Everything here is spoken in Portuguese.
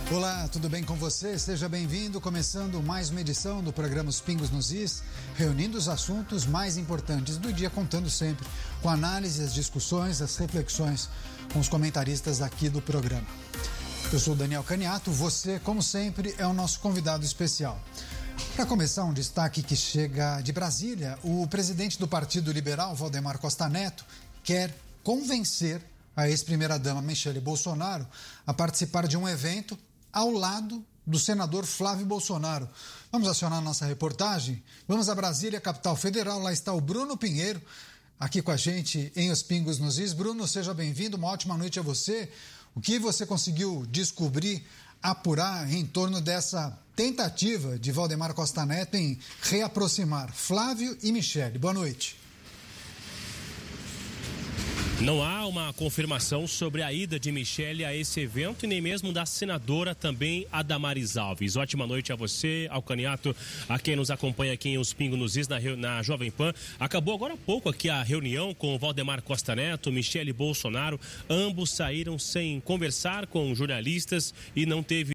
Olá, tudo bem com você? Seja bem-vindo, começando mais uma edição do programa Os Pingos nos Is, reunindo os assuntos mais importantes do dia, contando sempre com análise, as discussões, as reflexões com os comentaristas aqui do programa. Eu sou o Daniel Caniato, você, como sempre, é o nosso convidado especial. Para começar, um destaque que chega de Brasília, o presidente do Partido Liberal, Valdemar Costa Neto, quer convencer a ex-primeira-dama Michele Bolsonaro a participar de um evento ao lado do senador Flávio Bolsonaro. Vamos acionar nossa reportagem? Vamos a Brasília, capital federal. Lá está o Bruno Pinheiro, aqui com a gente em Os Pingos nos Is. Bruno, seja bem-vindo, uma ótima noite a você. O que você conseguiu descobrir, apurar em torno dessa tentativa de Valdemar Costa Neto em reaproximar Flávio e Michele? Boa noite. Não há uma confirmação sobre a ida de Michele a esse evento e nem mesmo da senadora também, a Damares Alves. Ótima noite a você, ao Caniato, a quem nos acompanha aqui em Os Pingos nos Is, na Jovem Pan. Acabou agora há pouco aqui a reunião com o Valdemar Costa Neto, Michele Bolsonaro. Ambos saíram sem conversar com jornalistas e não teve